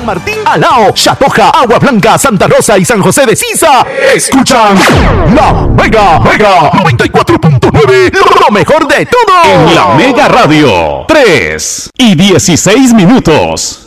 Martín, Alao, Chatoja, Agua Blanca, Santa Rosa y San José de Sisa escuchan La Mega 94.9, lo mejor de todo. En La Mega Radio, 3:16.